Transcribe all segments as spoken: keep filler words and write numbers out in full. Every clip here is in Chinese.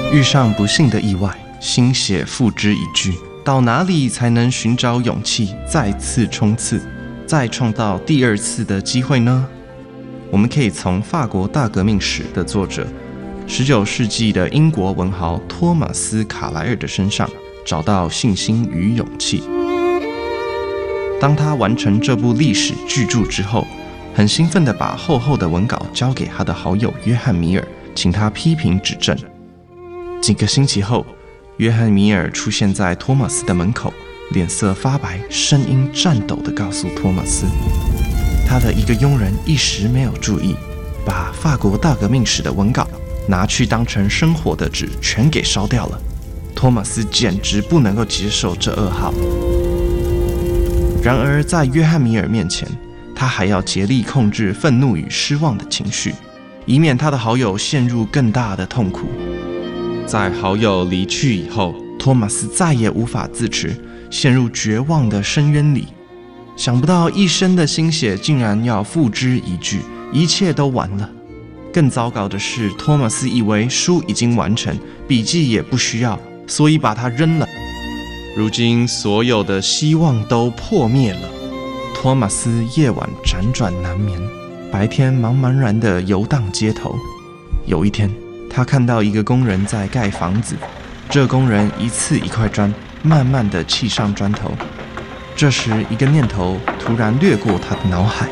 遇上不幸的意外，心血付之一炬，到哪里才能寻找勇气，再次冲刺，再创造第二次的机会呢？我们可以从法国大革命史的作者，十九世纪的英国文豪托马斯·卡莱尔的身上找到信心与勇气。当他完成这部历史巨著之后，很兴奋地把厚厚的文稿交给他的好友约翰·米尔，请他批评指正。几个星期后，约翰·米尔出现在托马斯的门口，脸色发白，声音颤抖地告诉托马斯，他的一个佣人一时没有注意，把法国大革命史的文稿拿去当成生火的纸全给烧掉了。托马斯简直不能够接受这噩耗。然而在约翰·米尔面前，他还要竭力控制愤怒与失望的情绪，以免他的好友陷入更大的痛苦。在好友离去以后，托马斯再也无法自持，陷入绝望的深渊里。想不到一生的心血竟然要付之一炬，一切都完了。更糟糕的是，托马斯以为书已经完成，笔记也不需要，所以把它扔了。如今所有的希望都破灭了。托马斯夜晚辗转难眠，白天茫茫然地游荡街头。有一天，他看到一个工人在盖房子，这工人一次一块砖，慢慢地砌上砖头。这时，一个念头突然掠过他的脑海：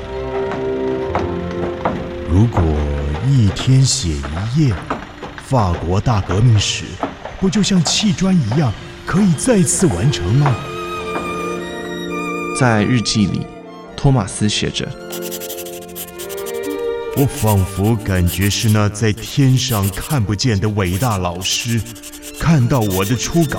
如果一天写一页，法国大革命史不就像砌砖一样，可以再次完成吗？ 在日记里，托马斯写着： 我仿佛感觉是那在天上看不见的伟大老师，看到我的初稿，